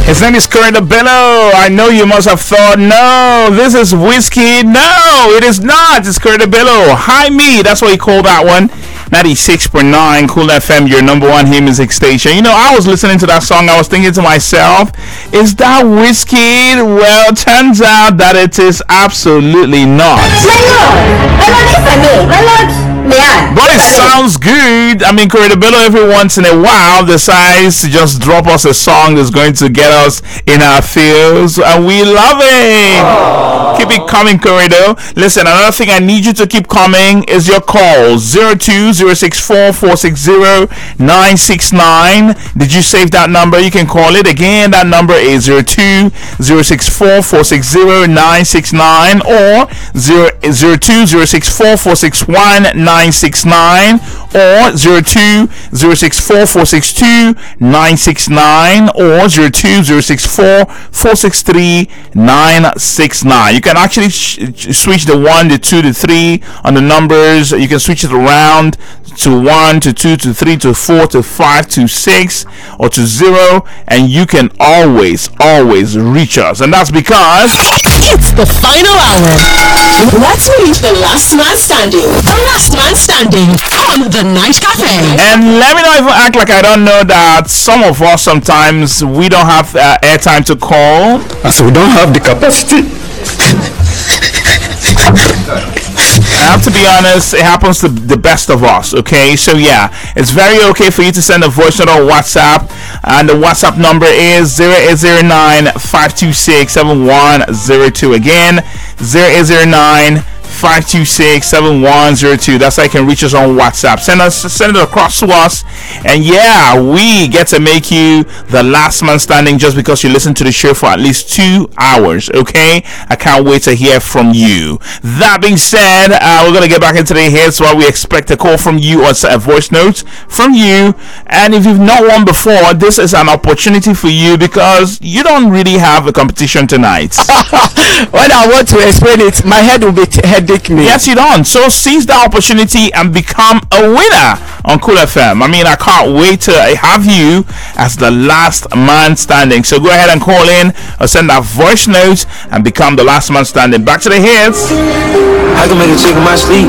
His name is Corridor Bello. I know you must have thought, no, this is Whiskey. No, it is not. It's Corridor Bello. Hi, me. That's what you call that one. 96.9 Cool FM, your number one hit music station. You know, I was listening to that song. I was thinking to myself, is that Whiskey? Well, turns out that it is absolutely not. But it sounds good. I mean, Corridor Bello every once in a while decides to just drop us a song that's going to get us in our feels, and we love it. Aww. Keep it coming, Corridor. Listen, another thing I need you to keep coming is your call. 02-064-460-969. Did you save that number? You can call it again. That number is 02-064-460-969 or 02-064-461-969 or 02-064-462-969 or 02-064-463-969. You can actually switch the 1, the 2, the 3 on the numbers. You can switch it around to 1, to 2, to 3, to 4, to 5, to 6, or to 0, and you can always reach us. And that's because it's the final hour. Let's meet the last man standing. The last man standing on the Night Cafe. And let me not even act like I don't know that some of us sometimes we don't have airtime to call. So we don't have the capacity. I have to be honest, it happens to the best of us, okay? So yeah, it's very okay for you to send a voice note on WhatsApp, and the WhatsApp number is 0809-526-7102. Again, 0809-526-7102. That's how you can reach us on WhatsApp. Send it across to us, and yeah, we get to make you the last man standing just because you listen to the show for at least 2 hours, okay? I can't wait to hear from you. That being said, we're gonna get back into the hits while we expect a call from you or a voice note from you. And if you've not won before, this is an opportunity for you because you don't really have a competition tonight. When I want to explain it, my head will be headache me. Yes, you don't. So seize that opportunity and become a winner on Cool FM. I mean, I can't wait to have you as the last man standing. So go ahead and call in or send that voice note and become the last man standing. Back to the hits. I can make a chick in my sleep.